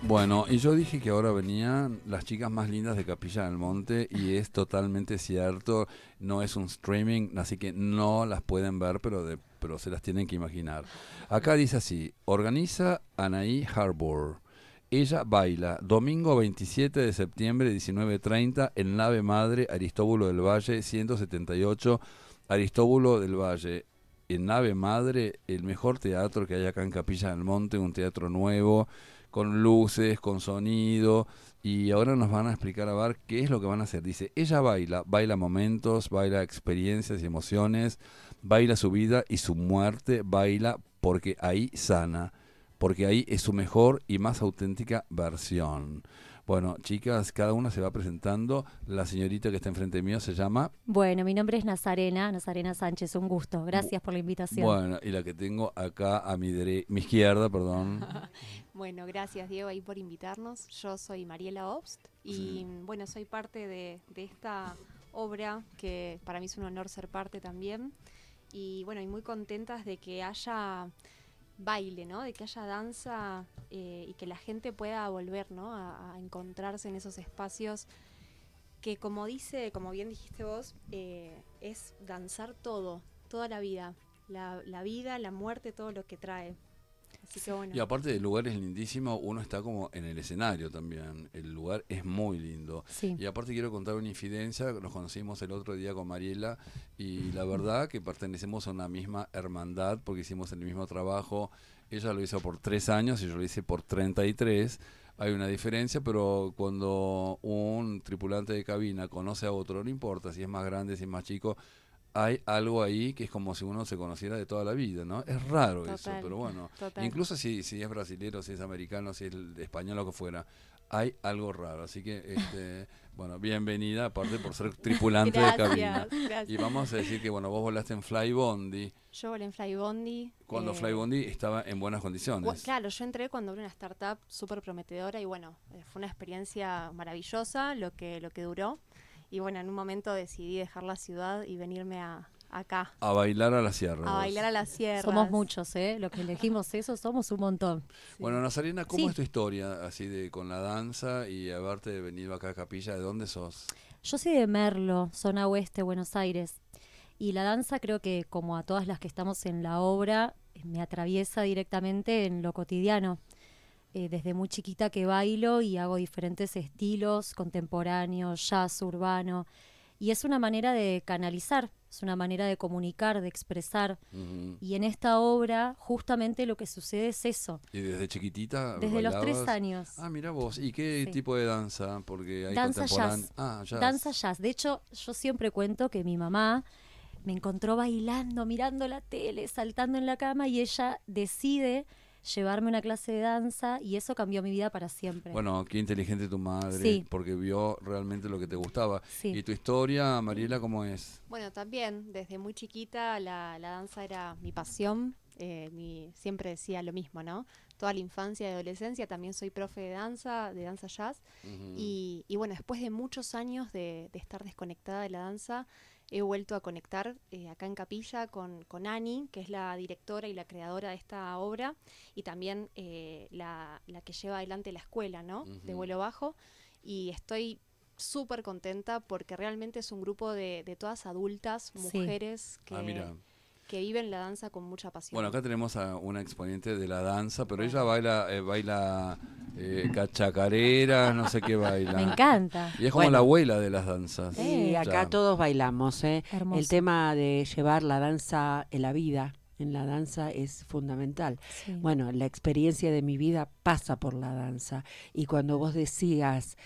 Bueno, y yo dije que ahora venían las chicas más lindas de Capilla del Monte y es totalmente cierto, no es un streaming, así que no las pueden ver, pero se las tienen que imaginar. Acá dice así, organiza Anaí Harbour. Ella baila domingo 27 de septiembre 19:30 en Nave Madre Aristóbulo del Valle 178 Aristóbulo del Valle. En Nave Madre, el mejor teatro que hay acá en Capilla del Monte, un teatro nuevo, con luces, con sonido, y ahora nos van a explicar a ver qué es lo que van a hacer. Dice, ella baila, baila momentos, baila experiencias y emociones, baila su vida y su muerte, baila porque ahí sana, porque ahí es su mejor y más auténtica versión. Bueno, chicas, cada una se va presentando. La señorita que está enfrente mío se llama... Bueno, mi nombre es Nazarena, Nazarena Sánchez, un gusto. Bu- Gracias por la invitación. Bueno, y la que tengo acá a mi izquierda, perdón. Bueno, gracias Diego ahí por invitarnos. Yo soy Mariela Obst Sí. y bueno, soy parte de esta obra que para mí es un honor ser parte también. Y bueno, y muy contentas de que haya baile, ¿no? De que haya danza y que la gente pueda volver, ¿no? A encontrarse en esos espacios que como bien dijiste vos, es danzar todo, toda la vida. La vida, la muerte, todo lo que trae. Así que Y bueno. aparte del lugar es lindísimo, uno está como en el escenario también. El lugar es muy lindo. Sí. Y aparte quiero contar una infidencia, nos conocimos el otro día con Mariela y la verdad que pertenecemos a una misma hermandad porque hicimos el mismo trabajo. Ella lo hizo por 3 años y yo lo hice por 33. Hay una diferencia, pero cuando un tripulante de cabina conoce a otro, no importa si es más grande, si es más chico, hay algo ahí que es como si uno se conociera de toda la vida, ¿no? Es raro eso, Total, pero bueno, total. incluso si es brasilero, si es americano, si es español, lo que fuera, hay algo raro. Así que, bueno, bienvenida, aparte por ser tripulante de cabina. Gracias, Y gracias. vamos a decir que, bueno, vos volaste en Flybondi, Yo volé en Flybondi. cuando Flybondi estaba en buenas condiciones. Claro, yo entré cuando era una startup súper prometedora y bueno, fue una experiencia maravillosa lo que duró. Y bueno, en un momento decidí dejar la ciudad y venirme acá, A bailar a la sierra, a bailar vos. a las Somos sierras. muchos, ¿eh? Los que elegimos eso somos un montón. Bueno, Sí. Nazarena, ¿cómo es Sí, tu historia así de con la danza y haberte venido acá a Capilla? ¿De dónde sos? yo soy de Merlo, zona oeste, Buenos Aires. Y la danza creo que como a todas las que estamos en la obra, me atraviesa directamente en lo cotidiano. Desde muy chiquita que bailo y hago diferentes estilos, contemporáneos, jazz, urbano. Y es una manera de canalizar, es una manera de comunicar, de expresar. Ujú. Y en esta obra justamente lo que sucede es eso. ¿Y desde chiquitita Desde los tres bailabas? años, Ah, mira vos. ¿Y qué sí. tipo de danza? Porque hay Danza contemporáneo. jazz. Ah, Danza jazz. jazz. De hecho, yo siempre cuento que mi mamá me encontró bailando, mirando la tele, saltando en la cama y ella decide llevarme a una clase de danza y eso cambió mi vida para siempre. Bueno, qué inteligente tu madre, Sí, porque vio realmente lo que te gustaba. sí. ¿Y tu historia, Mariela, cómo es? Bueno, también desde muy chiquita la danza era mi pasión. Siempre decía lo mismo, ¿no? Toda la infancia y adolescencia también soy profe de danza jazz. Ujú. Y bueno, después de muchos años de estar desconectada de la danza, he vuelto a conectar acá en Capilla con Ani, que es la directora y la creadora de esta obra, y también la que lleva adelante la escuela, ¿no? De Ujú. vuelo bajo. Y estoy súper contenta porque realmente es un grupo de todas adultas, Sí. mujeres Ah, mira. que viven la danza con mucha Bueno, pasión. acá tenemos a una exponente de la danza, pero ella Bueno, baila cachacareras, no sé qué Me baila. encanta. Y es como la Bueno, abuela de las danzas. y acá Ya. todos bailamos, ¿eh? El Hermoso. tema de llevar la danza en la vida, en la danza es fundamental. Sí. Bueno, la experiencia de mi vida pasa por la danza. Y cuando vos decías,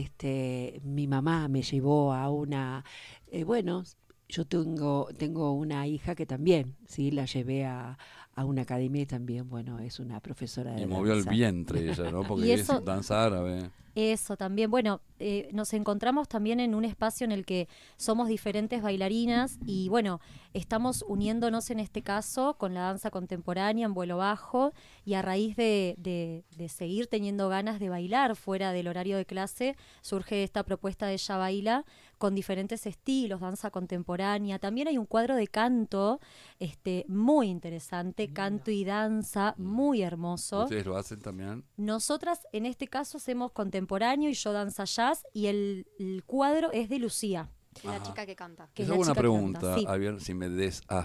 mi mamá me llevó a una, bueno, yo tengo una hija que también, sí, la llevé a una academia y también, bueno, es una profesora Y de movió el danza. vientre ella, ¿no? Y Porque es eso, danza árabe. Eso también, bueno, nos encontramos también en un espacio en el que somos diferentes bailarinas y bueno, estamos uniéndonos en este caso con la danza contemporánea en vuelo bajo y a raíz de seguir teniendo ganas de bailar fuera del horario de clase, surge esta propuesta de Ella Baila con diferentes estilos, danza contemporánea. También hay un cuadro de canto muy interesante arte, canto y danza, muy hermoso. ¿Ustedes lo hacen también? Nosotras en este caso hacemos contemporáneo y yo danza jazz y el cuadro es de Lucía. La Ajá. chica que canta. Que Les es la hago una chica que canta, pregunta, sí. a ver si me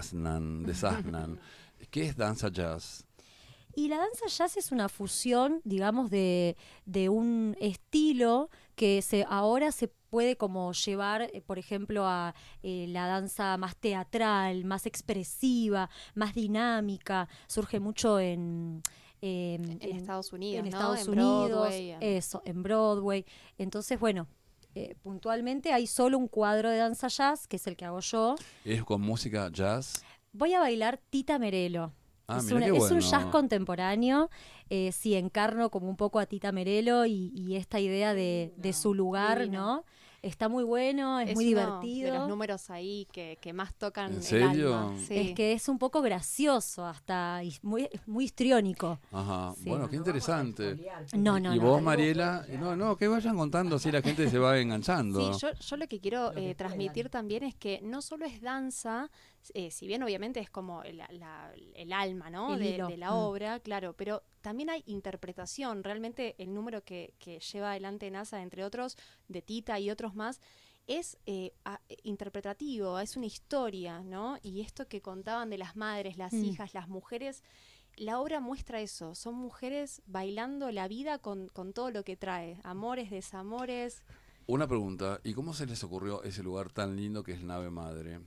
desasnan. ¿Qué es danza jazz? Y la danza jazz es una fusión, digamos, de un estilo que ahora se puede como llevar, por ejemplo, a la danza más teatral, más expresiva, más dinámica. Surge mucho en Estados Unidos, en ¿no? Estados En Unidos, Broadway, eso, en Broadway. Entonces, bueno, puntualmente hay solo un cuadro de danza jazz, que es el que hago yo. ¿Es con música jazz? Voy a bailar Tita Merelo. Ah, Es, mira qué es un bueno. jazz contemporáneo, sí, encarno como un poco a Tita Merelo y esta idea de su lugar, Divino. ¿no? Está muy bueno, es muy uno divertido. de los números ahí que más tocan ¿En el serio? alma. Sí. Es que es un poco gracioso, hasta muy histriónico. Ajá, Sí. bueno, qué interesante. No, no, ¿Y no. vos, Mariela? No, que vayan contando, así la gente se va enganchando. Sí, yo lo que quiero transmitir también es que no solo es danza, si bien obviamente es como el alma, ¿no? El hilo. De la obra, claro, pero también hay interpretación. Realmente el número que lleva adelante NASA, entre otros, de Tita y otros más, es interpretativo, es una historia, ¿no? Y esto que contaban de las madres, las hijas, las mujeres, la obra muestra eso, son mujeres bailando la vida con todo lo que trae, amores, desamores. Una pregunta, ¿y cómo se les ocurrió ese lugar tan lindo que es Nave Madre?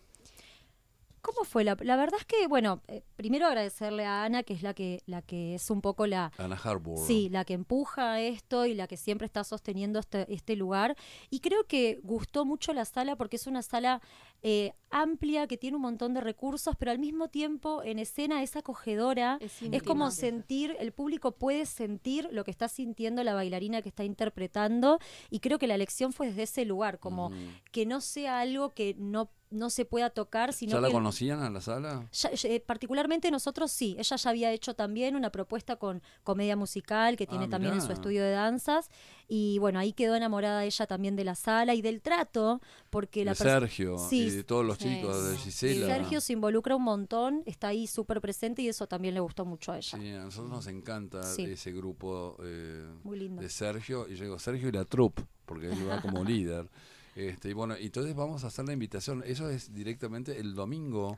¿Cómo fue? La verdad es que, bueno, primero agradecerle a Ana, que es la que es un poco Anna Harbour. sí, la que empuja esto y la que siempre está sosteniendo este lugar. Y creo que gustó mucho la sala porque es una sala amplia, que tiene un montón de recursos, pero al mismo tiempo en escena es acogedora. Es como sentir, el público puede sentir lo que está sintiendo la bailarina que está interpretando. Y creo que la elección fue desde ese lugar, como que no sea algo que no se pueda tocar, sino ¿Ya la que conocían a la sala? particularmente nosotros sí, ella ya había hecho también una propuesta con comedia musical que tiene también en su mirá. estudio de danzas y bueno, ahí quedó enamorada ella también de la sala y del trato, porque De Sergio sí, y de todos los sí. chicos, de Gisela. Sergio se involucra un montón, está ahí súper presente y eso también le gustó mucho a ella. Sí, a nosotros nos encanta Sí. ese grupo Muy lindo. de Sergio, y yo digo Sergio y la troupe, porque él va como líder. Y bueno, entonces vamos a hacer la invitación. Eso es directamente el domingo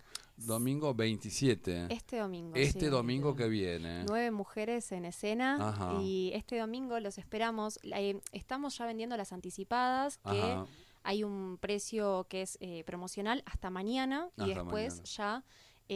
27. Este domingo. Este sí. domingo que viene. 9 mujeres en escena. Ajá. Y este domingo los esperamos. Estamos ya vendiendo las anticipadas, que Ajá. hay un precio que es promocional hasta mañana. Y Hasta después mañana. ya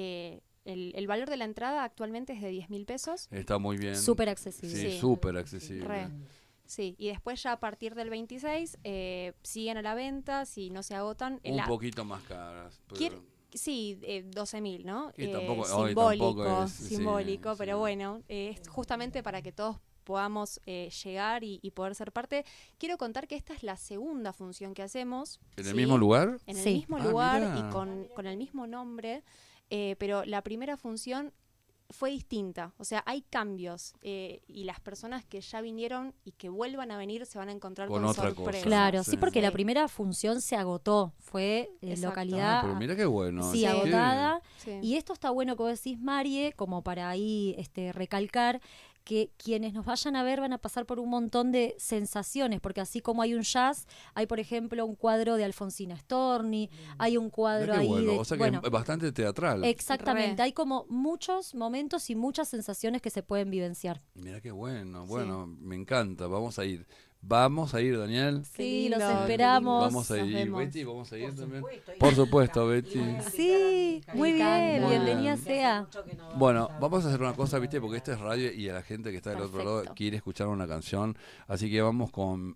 el valor de la entrada actualmente es de 10.000 pesos. Está muy bien. Súper accesible. Sí, Sí. súper accesible. Re. Sí, y después ya a partir del 26 siguen a la venta, si no se agotan. Un poquito más caras. Pero... Sí, 12.000, ¿no? Y tampoco- hoy simbólico, tampoco es- sí, simbólico, pero sí. bueno, es justamente para que todos podamos llegar y poder ser parte. Quiero contar que esta es la segunda función que hacemos. ¿En el ¿sí? mismo lugar? En el Sí. mismo Ah, lugar mirá. y con el mismo nombre, pero la primera función fue distinta, o sea, hay cambios y las personas que ya vinieron y que vuelvan a venir se van a encontrar Con con otra cosa. sorpresas. Claro, Sí. sí, porque la Sí. primera función se agotó, fue Exacto. localidad Pero mira qué bueno. sí, Sí. agotada. Sí. Y esto está bueno que vos decís, Marie, como para ahí recalcar que quienes nos vayan a ver van a pasar por un montón de sensaciones, porque así como hay un jazz, hay por ejemplo un cuadro de Alfonsina Storni, hay un cuadro Mirá qué ahí bueno. de... O sea que bueno, es bastante teatral. exactamente, Re. hay como muchos momentos y muchas sensaciones que se pueden vivenciar. Mira qué bueno. Bueno, me encanta. Vamos a ir. Vamos a ir, Daniel. Qué Sí, los lindo, qué esperamos. lindo. Vamos a Nos ir. vemos. Betty, vamos a ir también. supuesto, Por supuesto, Betty. Sí, muy bien, Muy bienvenida bien. sea. Bueno, vamos a hacer una cosa, ¿viste? Porque esto es radio y a la gente que está del otro lado Perfecto. quiere escuchar una canción. Así que vamos con...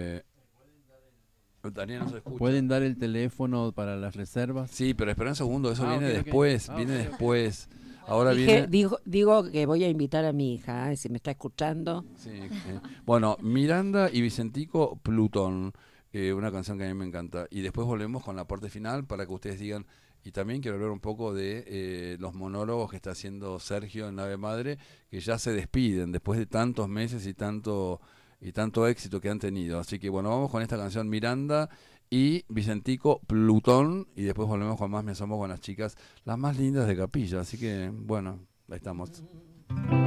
Daniel no se escucha. ¿Pueden dar el teléfono para las reservas? Sí, pero espera un segundo, eso viene ok, ok. después, Ah, viene ok, ok. después. Ahora viene... Digo que voy a invitar a mi hija, si me está escuchando. Sí, bueno, Miranda y Vicentico Plutón, una canción que a mí me encanta. Y después volvemos con la parte final para que ustedes digan, y también quiero hablar un poco de los monólogos que está haciendo Sergio en Nave Madre, que ya se despiden después de tantos meses y tanto éxito que han tenido. Así que bueno, vamos con esta canción Miranda y Vicentico Plutón, y después volvemos con más Me Asomo con las chicas, las más lindas de Capilla. Así que bueno, Ahí estamos.